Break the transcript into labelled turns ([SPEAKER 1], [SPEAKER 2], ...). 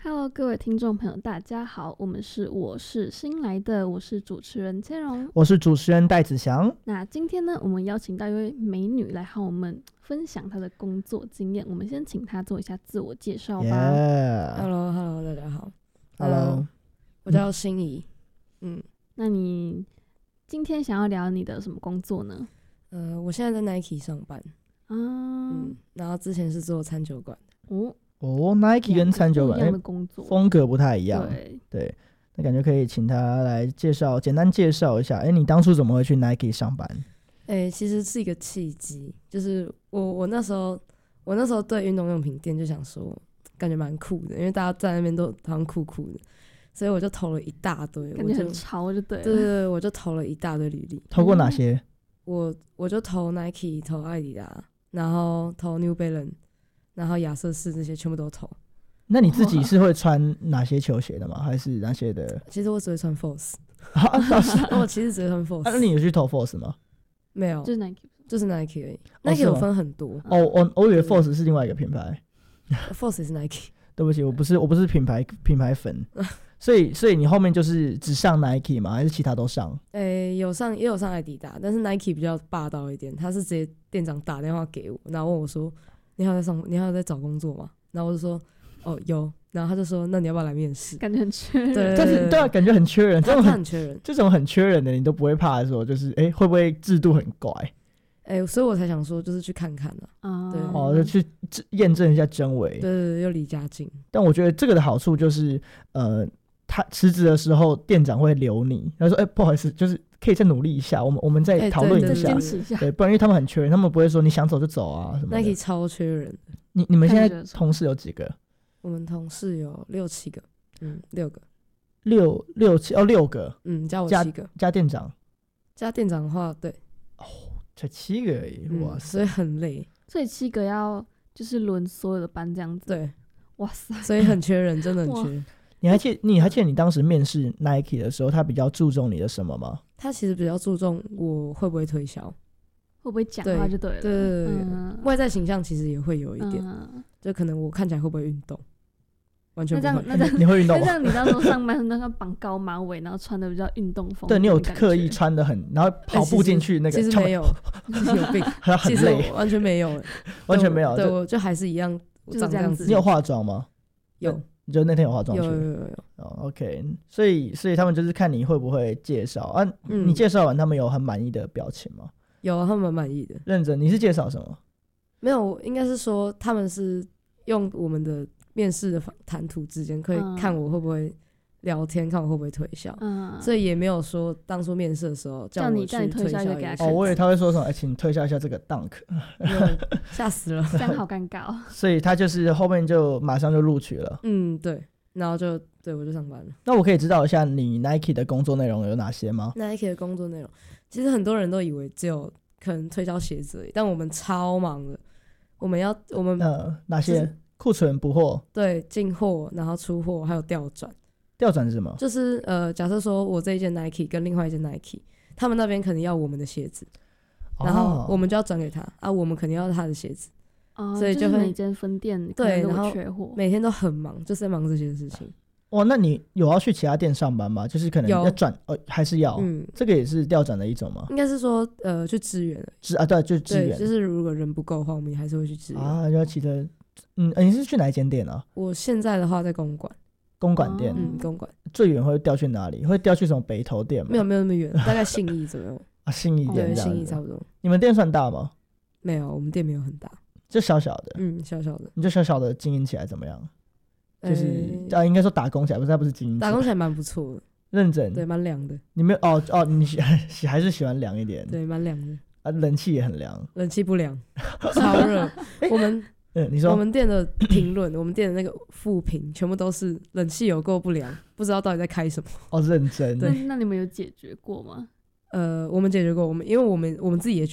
[SPEAKER 1] Hello， 各位听众朋友，大家好，我是新来的，我是主持人千荣，
[SPEAKER 2] 我是主持人戴子祥。
[SPEAKER 1] 那今天呢，我们邀请到一位美女来和我们分享她的工作经验。我们先请她做一下自我介绍吧。
[SPEAKER 3] Hello， 大家好。
[SPEAKER 2] Hello，
[SPEAKER 3] 我叫心怡。
[SPEAKER 1] 那你今天想要聊你的什么工作呢？
[SPEAKER 3] 我现在在 Nike 上班。然后之前是做餐酒馆的。
[SPEAKER 2] Nike 跟餐酒馆
[SPEAKER 1] 一样的工作，
[SPEAKER 2] 风格不太一样。
[SPEAKER 1] 对，
[SPEAKER 2] 那感觉可以请他来简单介绍一下。你当初怎么会去 Nike 上班？
[SPEAKER 3] 其实是一个契机，就是我那时候对运动用品店就想说，感觉蛮酷的，因为大家在那边都好像酷酷的，所以我就投了一大堆，
[SPEAKER 1] 感觉很潮就对了。
[SPEAKER 3] 对，我就投了一大堆履历。
[SPEAKER 2] 投过哪些？
[SPEAKER 3] 我就投 Nike， 投艾迪达，然后投 New Balance， 然后亚瑟士这些全部都投。
[SPEAKER 2] 那你自己是会穿哪些球鞋的吗？还是哪些的？
[SPEAKER 3] 其实我只会穿 Force。我其实只会穿 Force。
[SPEAKER 2] 那你有去投 Force 吗？
[SPEAKER 3] 没有，就是 Nike 而已。Nike 有分很多。
[SPEAKER 2] 我以为 Force 是另外一个品牌。
[SPEAKER 3] Force 是 Nike。
[SPEAKER 2] 对不起，我不是品牌粉。所以你后面就是只上 Nike 吗？还是其他都上？
[SPEAKER 3] 也有上艾迪达，但是 Nike 比较霸道一点，他是直接店长打电话给我，然后问我说：“你还有在找工作吗？”然后我就说：“哦，有。”然后他就说：“那你要不要来面试？”
[SPEAKER 1] 感觉很缺人。
[SPEAKER 2] 对啊，感觉很缺人。
[SPEAKER 3] 他很缺人，
[SPEAKER 2] 这种很缺人的你都不会怕说，就是会不会制度很怪？
[SPEAKER 3] 所以我才想说，就是去看看
[SPEAKER 2] 就去验证一下真伪。
[SPEAKER 3] 对，又离家近。
[SPEAKER 2] 但我觉得这个的好处就是，他辞职的时候，店长会留你，他说：“不好意思，就是可以再努力一下，我们再讨论一下，对，不然因为他们很缺人，他们不会说你想走就走啊什么的。”
[SPEAKER 3] Nike 超缺人的。
[SPEAKER 2] 你们现在同事有几个？
[SPEAKER 3] 我们同事有6-7个，6个
[SPEAKER 2] ，6个，
[SPEAKER 3] 加我7个，
[SPEAKER 2] 加店长，
[SPEAKER 3] 加店长的话，对，
[SPEAKER 2] 才7个而已，哇塞，
[SPEAKER 3] 所以很累，
[SPEAKER 1] 所以7个要就是轮所有的班这样子，
[SPEAKER 3] 对，
[SPEAKER 1] 哇塞，
[SPEAKER 3] 所以很缺人，真的很缺。
[SPEAKER 2] 你还记得你当时面试 Nike 的时候，他比较注重你的什么吗？
[SPEAKER 3] 他其实比较注重我会不会推销，
[SPEAKER 1] 会不会讲话就对了。
[SPEAKER 3] 对，外在形象其实也会有一点，就可能我看起来会不会运动，完全不会。
[SPEAKER 1] 那这样
[SPEAKER 2] 你会运动吗？
[SPEAKER 1] 那这样你到时候上班那个绑高马尾，然后穿的比较运动风。
[SPEAKER 2] 对，你有刻意穿的很，然后跑步进去那个，
[SPEAKER 3] 其实没有，有病，
[SPEAKER 2] 很累，
[SPEAKER 3] 完全没有，
[SPEAKER 2] 完全没有。
[SPEAKER 3] 对，我就还是一样长这样子。
[SPEAKER 2] 你有化妆吗？
[SPEAKER 3] 有。
[SPEAKER 2] 你就那天有化妆去？
[SPEAKER 3] 有。
[SPEAKER 2] OK， 所以他们就是看你会不会介绍啊？你介绍完，他们有很满意的表情吗？
[SPEAKER 3] 有，他们蛮满意的。
[SPEAKER 2] 认真，你是介绍什么？
[SPEAKER 3] 没有，应该是说他们是用我们的面试的谈吐之间，可以看我会不会聊天，看我会不会推销。所以也没有说当初面试的时候叫我去推销给他看。
[SPEAKER 2] 我以为他会说什么，请推销一下这个 Dunk，
[SPEAKER 3] 吓死了，
[SPEAKER 1] 这样好尴尬哦。
[SPEAKER 2] 所以他就是后面就马上就录取了。
[SPEAKER 3] 对，然后我就上班了。
[SPEAKER 2] 那我可以知道一下你 Nike 的工作内容有哪些吗？
[SPEAKER 3] Nike 的工作内容，其实很多人都以为只有可能推销鞋子而已，但我们超忙的。我们
[SPEAKER 2] 哪些？库存补货？对，
[SPEAKER 3] 进货，然后出货，还有调转。
[SPEAKER 2] 调转是什么？
[SPEAKER 3] 就是假设说我这一件 Nike 跟另外一件 Nike， 他们那边可能要我们的鞋子，然后我们就要转给他我们肯定要他的鞋子，所以就会
[SPEAKER 1] 每间分店
[SPEAKER 3] 对，然后
[SPEAKER 1] 缺货，
[SPEAKER 3] 每天都很忙，就是在忙这些事情。
[SPEAKER 2] 哇，那你有要去其他店上班吗？就是可能要转还是要？这个也是调转的一种吗？
[SPEAKER 3] 应该是说去支援
[SPEAKER 2] 对，就支援，
[SPEAKER 3] 就是如果人不够的话，我们也还是会去支援
[SPEAKER 2] 要骑的。你是去哪一间店啊？
[SPEAKER 3] 我现在的话在公馆店，公馆
[SPEAKER 2] 最远会调去哪里？会调去什么北投店吗？
[SPEAKER 3] 没有那么远，大概信义左右。
[SPEAKER 2] 信义店，
[SPEAKER 3] 对，信义差不多。
[SPEAKER 2] 你们店算大吗？
[SPEAKER 3] 没有，我们店没有很大，
[SPEAKER 2] 就小小的。
[SPEAKER 3] 小小的。你
[SPEAKER 2] 就小小的经营起来怎么样？就是应该说打工起来，不是经营起来。
[SPEAKER 3] 打工起来蛮不错的，
[SPEAKER 2] 认真。
[SPEAKER 3] 对，蛮凉的。
[SPEAKER 2] 你没有你还是喜欢凉一点？
[SPEAKER 3] 对，蛮凉的。
[SPEAKER 2] 冷气也很凉。
[SPEAKER 3] 冷气不凉，超热。
[SPEAKER 2] 你说
[SPEAKER 3] 我们店的评论，我们店的那个负评，全部都是冷气有够不良，不知道到底在开什么。
[SPEAKER 2] 认真。
[SPEAKER 1] 对，那你们有解决过吗？
[SPEAKER 3] 我们解决过，因为我们自己也觉